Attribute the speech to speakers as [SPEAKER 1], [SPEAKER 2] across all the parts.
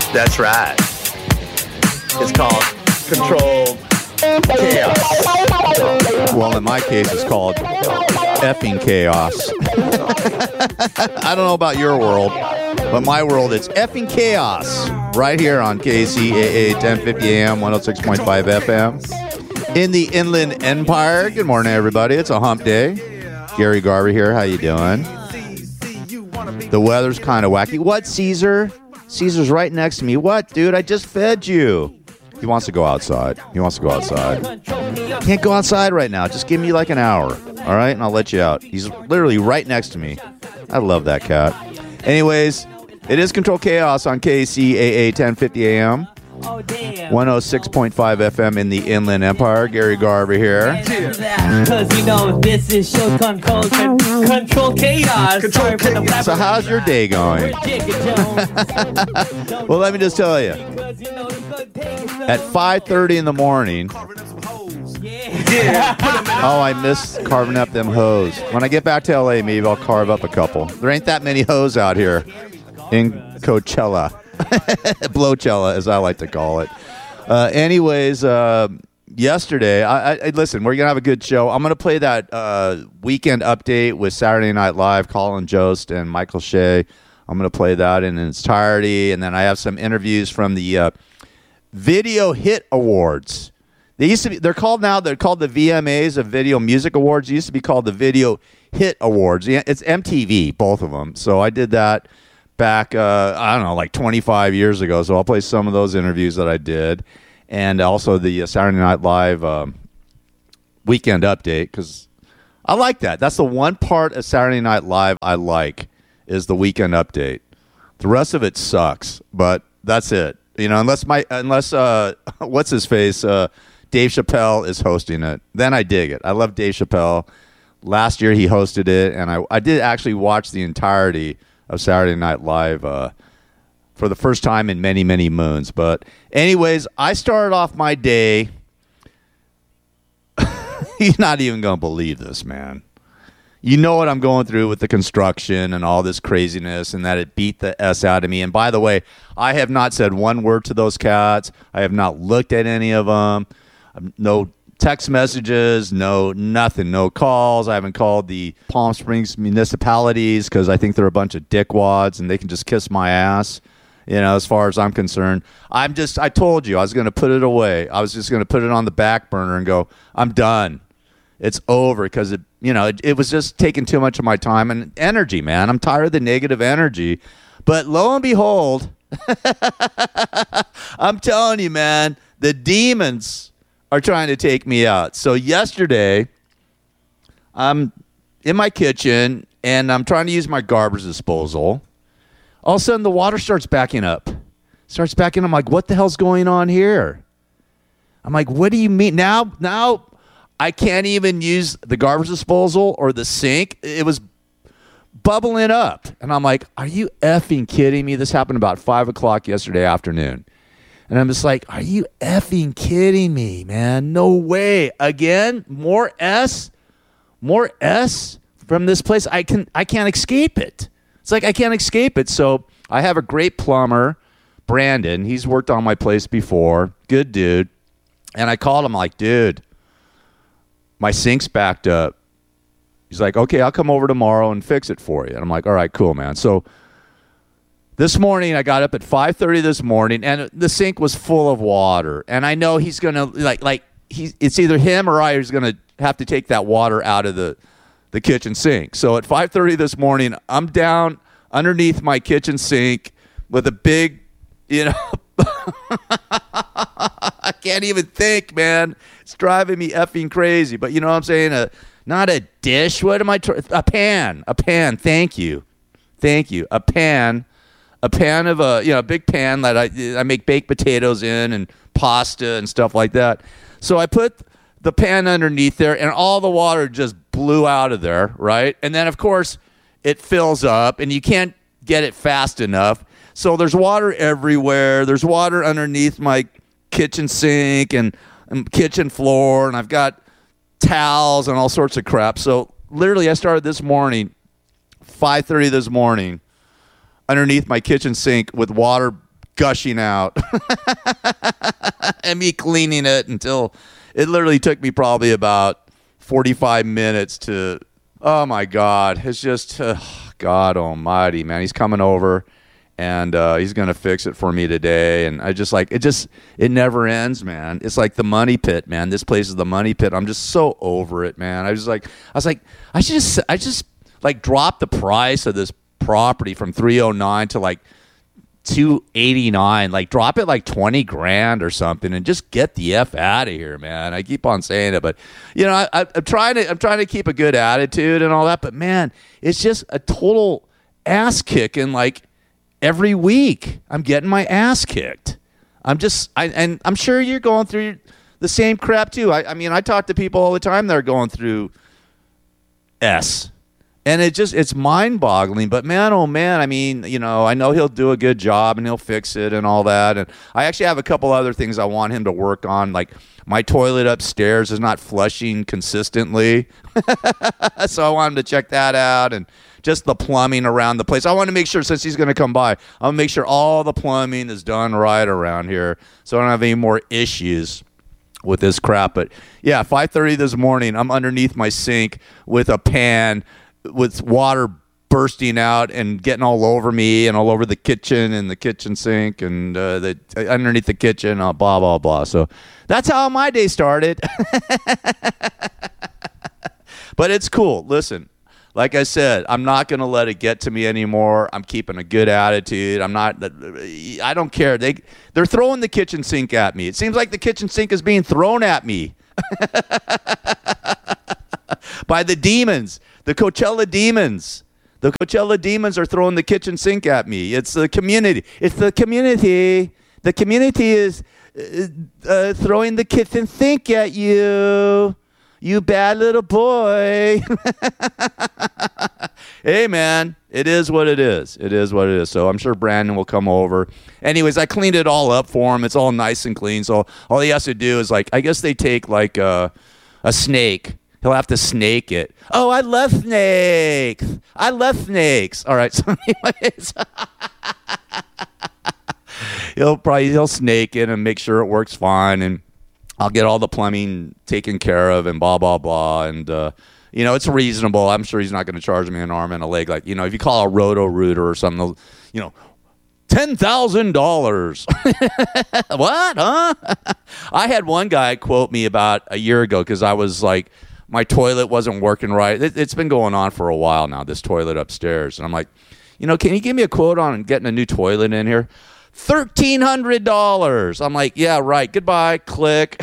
[SPEAKER 1] That's right. It's called Controlled Chaos.
[SPEAKER 2] Well, in my case, it's called effing chaos. I don't know about your world, but my world, it's effing chaos. Right here on KCAA 1050 AM, 106.5 FM. In the Inland Empire. Good morning, everybody. It's a hump day. Gary Garver here. How you doing? The weather's kind of wacky. What, Caesar? Caesar's right next to me. What, dude? I just fed you. He wants to go outside. Can't go outside right now. Just give me like an hour, all right? And I'll let you out. He's literally right next to me. I love that cat. Anyways, it is Control Chaos on KCAA 1050 AM. 106.5 FM in the Inland Empire. Gary Garver here.
[SPEAKER 3] Cause you know this is show Control Chaos.
[SPEAKER 2] So how's your day going? Well, let me just tell you. At 5:30 in the morning. Oh, I miss carving up them hoes. When I get back to LA, maybe I'll carve up a couple. There ain't that many hoes out here in Coachella. Blowchella, as I like to call it. Anyways, yesterday, I listen, we're going to have a good show. I'm going to play that weekend update with Saturday Night Live, Colin Jost and Michael Shea. I'm going to play that in its entirety. And then I have some interviews from the Video Hit Awards. They're called the VMAs of Video Music Awards. It used to be called the Video Hit Awards. It's MTV, both of them. So I did that back, I don't know, like 25 years ago. So I'll play some of those interviews that I did. And also the Saturday Night Live weekend update, because I like that. That's the one part of Saturday Night Live I like, is the weekend update. The rest of it sucks, but that's it. You know, unless what's his face, Dave Chappelle is hosting it. Then I dig it. I love Dave Chappelle. Last year he hosted it, and I did actually watch the entirety of Saturday Night Live for the first time in many, many moons. But anyways, I started off my day. You're not even going to believe this, man. You know what I'm going through with the construction and all this craziness, and that it beat the S out of me. And by the way, I have not said one word to those cats. I have not looked at any of them. No text messages, no nothing, no calls. I haven't called the Palm Springs municipalities because I think they're a bunch of dickwads and they can just kiss my ass, you know, as far as I'm concerned. I told you I was going to put it away. I was just going to put it on the back burner and go, I'm done. It's over, because it was just taking too much of my time and energy, man. I'm tired of the negative energy. But lo and behold, I'm telling you, man, the demons are trying to take me out. So yesterday, I'm in my kitchen, and I'm trying to use my garbage disposal. All of a sudden, the water starts backing up. I'm like, what the hell's going on here? I'm like, what do you mean? Now I can't even use the garbage disposal or the sink. It was bubbling up. And I'm like, are you effing kidding me? This happened about 5 o'clock yesterday afternoon. And I'm just like, are you effing kidding me, man? No way. Again, more S from this place. I can't escape it. It's like I can't escape it. So I have a great plumber, Brandon. He's worked on my place before. Good dude. And I called him like, dude, my sink's backed up. He's like, okay, I'll come over tomorrow and fix it for you. And I'm like, all right, cool, man. So this morning, I got up at 5:30 this morning, and the sink was full of water. And I know he's going to, it's either him or I who's going to have to take that water out of the kitchen sink. So at 5:30 this morning, I'm down underneath my kitchen sink with a big, I can't even think, man. It's driving me effing crazy. But you know what I'm saying? Not a dish. What am I a pan. Thank you. A pan of a big pan that I make baked potatoes in and pasta and stuff like that. So I put the pan underneath there, and all the water just blew out of there, right? And then, of course, it fills up, and you can't get it fast enough. So there's water everywhere. There's water underneath my kitchen sink and kitchen floor, and I've got towels and all sorts of crap. So literally I started this morning, 5:30 this morning, underneath my kitchen sink with water gushing out. And me cleaning it until it literally took me probably about 45 minutes to, oh my God. It's just, God almighty, man. He's coming over and he's going to fix it for me today. And I just like, it never ends, man. It's like the money pit, man. This place is the money pit. I'm just so over it, man. I was like, I just like drop the price of this property from 309 to like 289, like drop it like 20 grand or something and just get the F out of here, man. I keep on saying it, but you know, I'm trying to keep a good attitude and all that, but man, it's just a total ass kicking. Like every week I'm getting my ass kicked. And I'm sure you're going through the same crap too. I mean, I talk to people all the time that are going through S. And it's mind-boggling, but man, oh man, I mean, you know, I know he'll do a good job and he'll fix it and all that. And I actually have a couple other things I want him to work on, like my toilet upstairs is not flushing consistently. So I want him to check that out, and just the plumbing around the place. I want to make sure, since he's going to come by, I'll make sure all the plumbing is done right around here so I don't have any more issues with this crap. But yeah, 5:30 this morning, I'm underneath my sink with a pan with water bursting out and getting all over me and all over the kitchen and the kitchen sink and underneath the kitchen, blah, blah, blah. So that's how my day started. But it's cool. Listen, like I said, I'm not going to let it get to me anymore. I'm keeping a good attitude. I don't care. They're throwing the kitchen sink at me. It seems like the kitchen sink is being thrown at me by the demons. The Coachella demons. The Coachella demons are throwing the kitchen sink at me. It's the community. It's the community. The community is throwing the kitchen sink at you. You bad little boy. Hey, man, it is what it is. It is what it is. So I'm sure Brandon will come over. Anyways, I cleaned it all up for him. It's all nice and clean. So all he has to do is, like, I guess they take like a snake. He'll have to snake it. Oh, I love snakes. I love snakes. All right. So anyways, he'll snake it and make sure it works fine, and I'll get all the plumbing taken care of and blah, blah, blah. And, you know, it's reasonable. I'm sure he's not going to charge me an arm and a leg. Like, you know, if you call a Roto-Rooter or something, you know, $10,000. What? Huh? I had one guy quote me about a year ago because I was like, my toilet wasn't working right. It's been going on for a while now, this toilet upstairs. And I'm like, you know, can you give me a quote on getting a new toilet in here? $1,300. I'm like, yeah, right. Goodbye. Click.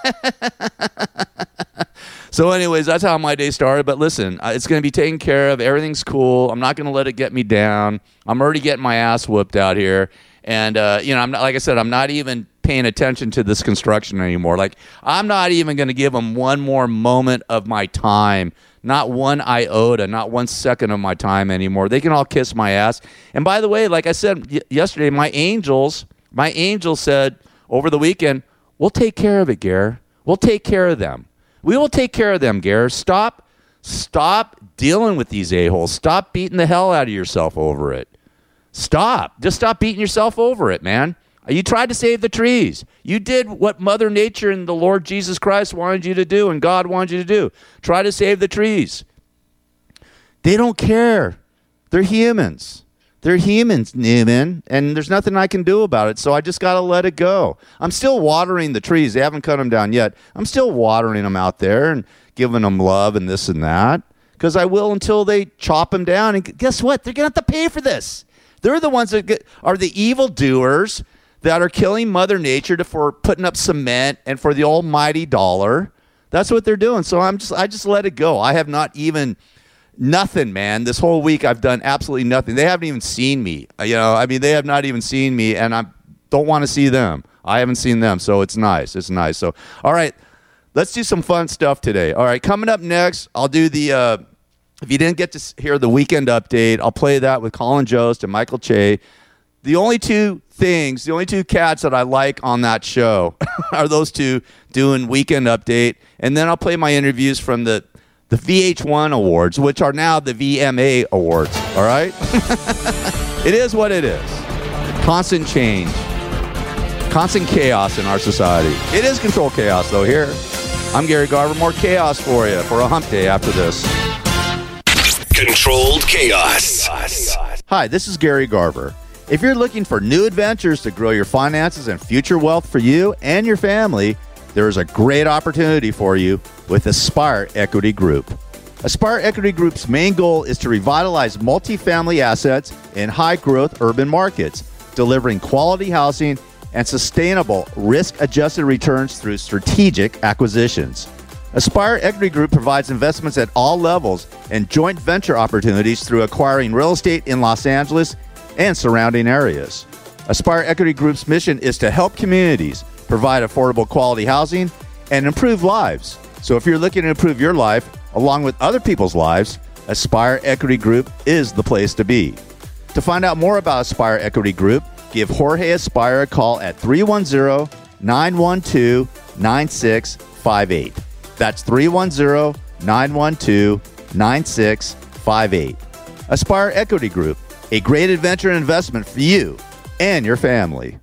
[SPEAKER 2] So anyways, that's how my day started. But listen, it's going to be taken care of. Everything's cool. I'm not going to let it get me down. I'm already getting my ass whooped out here. And, you know, I'm not, like I said, I'm not even paying attention to this construction anymore. Like, I'm not even going to give them one more moment of my time. Not one iota, not 1 second of my time anymore. They can all kiss my ass. And by the way, like I said yesterday, my angels said over the weekend, we'll take care of it, Gare. We'll take care of them. We will take care of them, Gare. Stop dealing with these a-holes. Stop beating the hell out of yourself over it. Stop. Just stop beating yourself over it, man. You tried to save the trees. You did what Mother Nature and the Lord Jesus Christ wanted you to do and God wanted you to do. Try to save the trees. They don't care. They're humans. They're humans, Newman, and there's nothing I can do about it, so I just got to let it go. I'm still watering the trees. They haven't cut them down yet. I'm still watering them out there and giving them love and this and that, because I will until they chop them down. And guess what? They're going to have to pay for this. They're the ones that are the evildoers that are killing Mother Nature for putting up cement and for the almighty dollar. That's what they're doing. So I just let it go. I have not even nothing, man. This whole week I've done absolutely nothing. They haven't even seen me. You know, I mean, they have not even seen me, and I don't want to see them. I haven't seen them, so it's nice. It's nice. So, all right, let's do some fun stuff today. All right, coming up next, I'll do the if you didn't get to hear the weekend update, I'll play that with Colin Jost and Michael Che. The only two cats that I like on that show are those two doing weekend update. And then I'll play my interviews from the VH1 awards, which are now the VMA awards. All right? It is what it is. Constant change. Constant chaos in our society. It is controlled chaos, though, here. I'm Gary Garver. More chaos for you for a hump day after this.
[SPEAKER 4] Controlled chaos.
[SPEAKER 2] Hi, this is Gary Garver. If you're looking for new adventures to grow your finances and future wealth for you and your family, there is a great opportunity for you with Aspire Equity Group. Aspire Equity Group's main goal is to revitalize multifamily assets in high-growth urban markets, delivering quality housing and sustainable risk-adjusted returns through strategic acquisitions. Aspire Equity Group provides investments at all levels and joint venture opportunities through acquiring real estate in Los Angeles and surrounding areas. Aspire Equity Group's mission is to help communities provide affordable quality housing and improve lives. So if you're looking to improve your life along with other people's lives, Aspire Equity Group is the place to be. To find out more about Aspire Equity Group, give Jorge Aspire a call at 310-912-9658. That's 310-912-9658. Aspire Equity Group, a great adventure and investment for you and your family.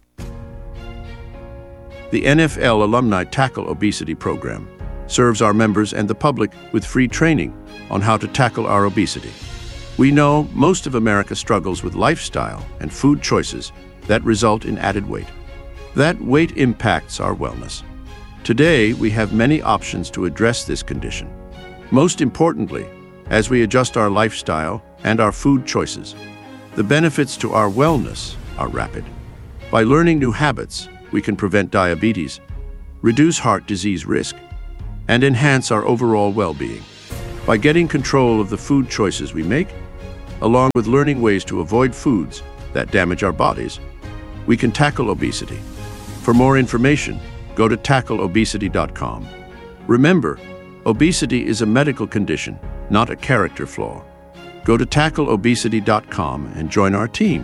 [SPEAKER 5] The NFL Alumni Tackle Obesity Program serves our members and the public with free training on how to tackle our obesity. We know most of America struggles with lifestyle and food choices that result in added weight. That weight impacts our wellness. Today, we have many options to address this condition. Most importantly, as we adjust our lifestyle and our food choices, the benefits to our wellness are rapid. By learning new habits, we can prevent diabetes, reduce heart disease risk, and enhance our overall well-being. By getting control of the food choices we make, along with learning ways to avoid foods that damage our bodies, we can tackle obesity. For more information, go to tackleobesity.com. Remember, obesity is a medical condition, not a character flaw. Go to tackleobesity.com and join our team.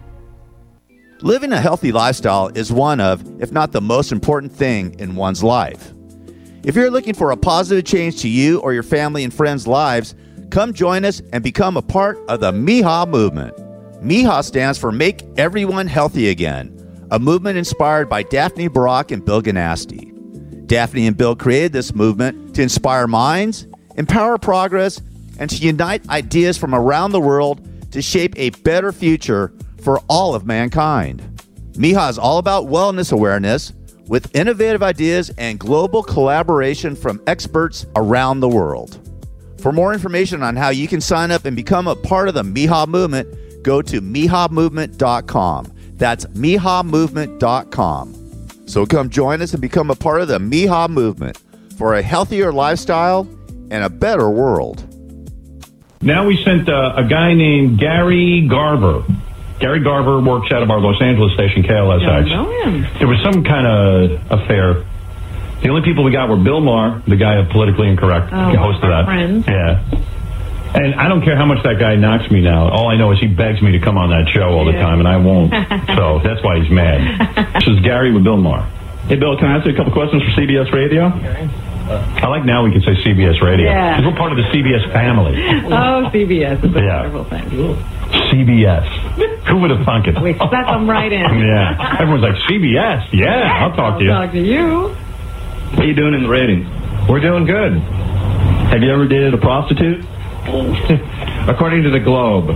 [SPEAKER 2] Living a healthy lifestyle is one of, if not the most important thing in one's life. If you're looking for a positive change to you or your family and friends' lives, come join us and become a part of the MIHA movement. MIHA stands for Make Everyone Healthy Again, a movement inspired by Daphne Barak and Bill Ganasty. Daphne and Bill created this movement to inspire minds, empower progress, and to unite ideas from around the world to shape a better future for all of mankind. MIHA is all about wellness awareness with innovative ideas and global collaboration from experts around the world. For more information on how you can sign up and become a part of the MIHA movement, go to mihamovement.com. That's mihamovement.com. So come join us and become a part of the MIHA movement for a healthier lifestyle and a better world.
[SPEAKER 6] Now we sent a guy named Gary Garver. Gary Garver works out of our Los Angeles station, KLSX.
[SPEAKER 7] Don't know him.
[SPEAKER 6] There was some kind of affair. The only people we got were Bill Maher, the guy of Politically Incorrect, the host of that.
[SPEAKER 7] Friends.
[SPEAKER 6] Yeah. And I don't care how much that guy knocks me now. All I know is he begs me to come on that show all the time, and I won't. So that's why he's mad. This is Gary with Bill Maher.
[SPEAKER 8] Hey, Bill, can I ask you a couple questions for CBS Radio?
[SPEAKER 6] I like now we can say CBS Radio.
[SPEAKER 7] Yeah.
[SPEAKER 6] Because we're part of the CBS family.
[SPEAKER 7] Oh, CBS is a wonderful thing.
[SPEAKER 6] CBS. Who would have thunk it?
[SPEAKER 7] We stuck them right in.
[SPEAKER 6] Yeah. Everyone's like, CBS? Yeah, I'll talk to you.
[SPEAKER 7] I'll talk to you.
[SPEAKER 8] How you doing in the ratings?
[SPEAKER 6] We're doing good.
[SPEAKER 8] Have you ever dated a prostitute?
[SPEAKER 6] According to the Globe.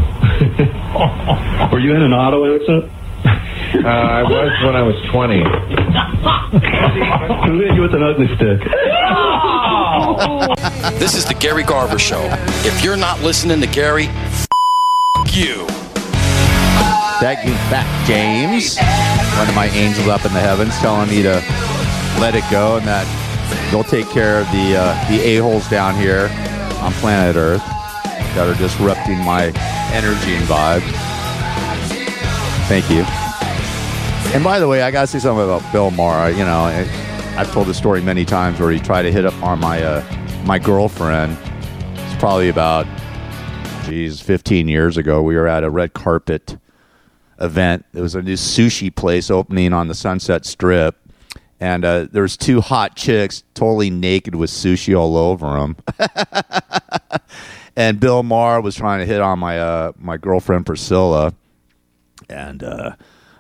[SPEAKER 8] Were you in an auto accident?
[SPEAKER 1] I was when I was 20.
[SPEAKER 8] Who hit you with an ugly stick?
[SPEAKER 4] This is the Gary Garver Show. If you're not listening to Gary, you.
[SPEAKER 2] Thank you back, James. One of my angels up in the heavens telling me to let it go and that they'll take care of the a-holes down here on planet Earth that are disrupting my energy and vibe. Thank you. And by the way, I got to say something about Bill Maher. You know, I've told this story many times where he tried to hit up on my girlfriend. It's probably about, 15 years ago. We were at a red carpet event. There was a new sushi place opening on the Sunset Strip. And there was two hot chicks totally naked with sushi all over them. And Bill Maher was trying to hit on my girlfriend Priscilla. And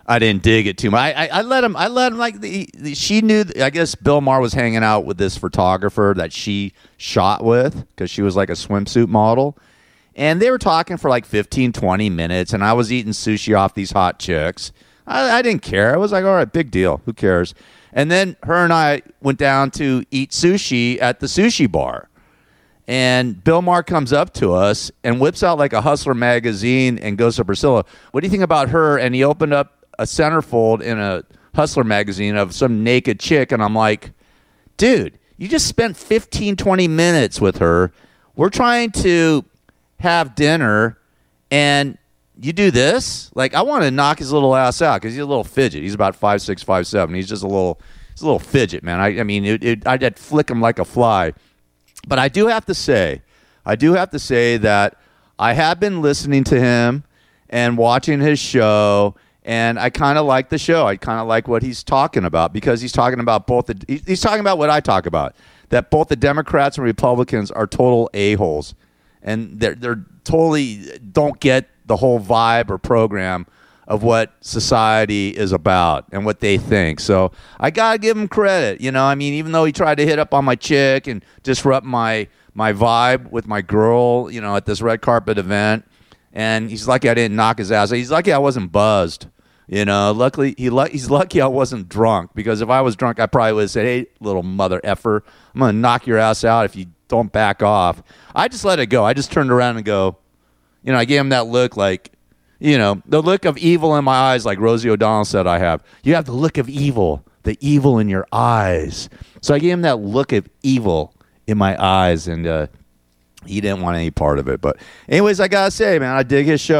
[SPEAKER 2] I didn't dig it too much. I let him like she knew. I guess Bill Maher was hanging out with this photographer that she shot with because she was like a swimsuit model. And they were talking for like 15, 20 minutes, and I was eating sushi off these hot chicks. I didn't care. I was like, all right, big deal. Who cares? And then her and I went down to eat sushi at the sushi bar. And Bill Maher comes up to us and whips out like a Hustler magazine and goes to Priscilla, what do you think about her? And he opened up a centerfold in a Hustler magazine of some naked chick. And I'm like, dude, you just spent 15, 20 minutes with her. We're trying to have dinner and you do this? Like, I want to knock his little ass out because he's a little fidget. He's about 5'6", 5'7". He's just a little fidget, man. I mean, I'd flick him like a fly. But I do have to say that I have been listening to him and watching his show, and I kind of like the show. I kind of like what he's talking about because he's talking about he's talking about what I talk about, that both the Democrats and Republicans are total a-holes. And they're totally don't get the whole vibe or program of what society is about and what they think. So I gotta give him credit. You know, I mean, even though he tried to hit up on my chick and disrupt my vibe with my girl, you know, at this red carpet event, and he's lucky I didn't knock his ass. He's lucky I wasn't buzzed. You know, luckily he's lucky I wasn't drunk, because if I was drunk, I probably would have said, "Hey, little mother effer, I'm gonna knock your ass out if you don't back off." I just let it go. I just turned around and go, you know, I gave him that look like, you know, the look of evil in my eyes, like Rosie O'Donnell said I have. You have the look of evil, the evil in your eyes. So I gave him that look of evil in my eyes, and he didn't want any part of it. But anyways, I gotta say, man, I dig his show.